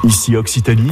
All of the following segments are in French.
Ici Occitanie,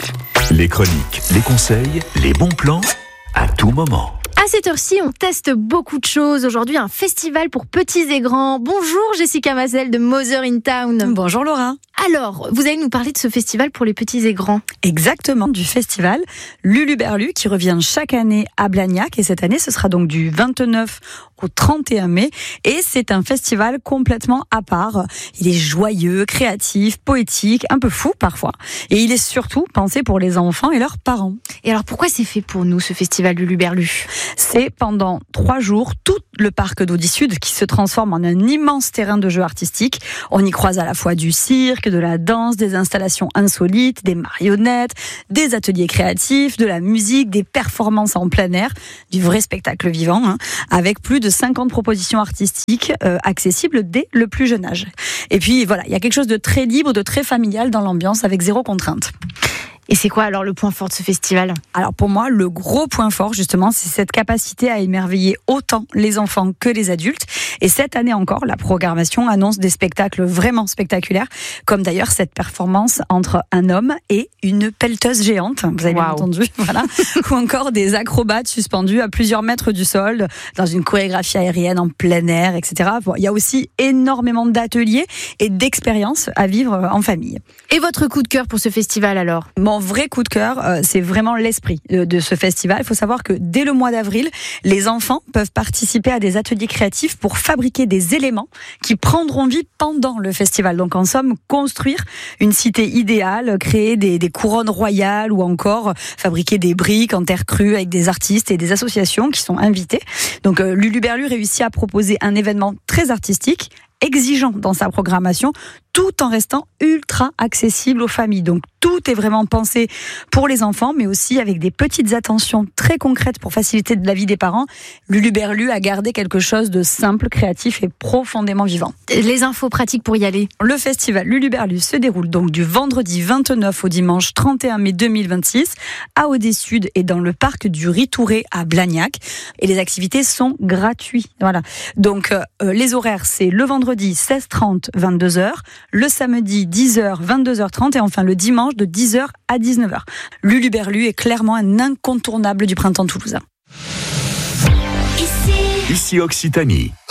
les chroniques, les conseils, les bons plans, à tout moment. À cette heure-ci, on teste beaucoup de choses. Aujourd'hui, un festival pour petits et grands. Bonjour Jessica Mazel de Mother in Town. Bonjour Laura. Alors, vous allez nous parler de ce festival pour les petits et grands. Exactement, du festival Luluberlu qui revient chaque année à Blagnac. Et cette année, ce sera donc du 29 au 31 mai. Et c'est un festival complètement à part. Il est joyeux, créatif, poétique, un peu fou parfois. Et il est surtout pensé pour les enfants et leurs parents. Et alors, pourquoi c'est fait pour nous, ce festival Luluberlu ? C'est pendant 3 jours, tout le parc d'Audi Sud qui se transforme en un immense terrain de jeu artistique. On y croise à la fois du cirque, de la danse, des installations insolites, des marionnettes, des ateliers créatifs, de la musique, des performances en plein air, du vrai spectacle vivant, avec plus de 50 propositions artistiques accessibles dès le plus jeune âge. Et puis voilà, il y a quelque chose de très libre, de très familial dans l'ambiance, avec zéro contrainte. Et c'est quoi alors le point fort de ce festival ? Alors pour moi, le gros point fort justement, c'est cette capacité à émerveiller autant les enfants que les adultes. Et cette année encore, la programmation annonce des spectacles vraiment spectaculaires, comme d'ailleurs cette performance entre un homme et une pelleteuse géante, vous avez bien entendu, voilà, ou encore des acrobates suspendus à plusieurs mètres du sol, dans une chorégraphie aérienne en plein air, etc. Bon, il y a aussi énormément d'ateliers et d'expériences à vivre en famille. Et votre coup de cœur pour ce festival alors ? Mon vrai coup de cœur, c'est vraiment l'esprit de ce festival. Il faut savoir que dès le mois d'avril, les enfants peuvent participer à des ateliers créatifs pour fabriquer des éléments qui prendront vie pendant le festival. Donc en somme, construire une cité idéale, créer des couronnes royales ou encore fabriquer des briques en terre crue avec des artistes et des associations qui sont invités. Donc Luluberlu réussit à proposer un événement très artistique, exigeant dans sa programmation, tout en restant ultra accessible aux familles. Donc tout est vraiment pensé pour les enfants, mais aussi avec des petites attentions très concrètes pour faciliter la vie des parents. Luluberlu a gardé quelque chose de simple, créatif et profondément vivant. Les infos pratiques pour y aller. Le festival Luluberlu se déroule donc du vendredi 29 au dimanche 31 mai 2026 à Audi Sud et dans le parc du Ritouré à Blagnac. Et les activités sont gratuites. Voilà. Donc les horaires, c'est le vendredi 16h30, 22h, le samedi 10h, 22h30 et enfin le dimanche de 10h à 19h. Luluberlu est clairement un incontournable du printemps toulousain. Ici Occitanie.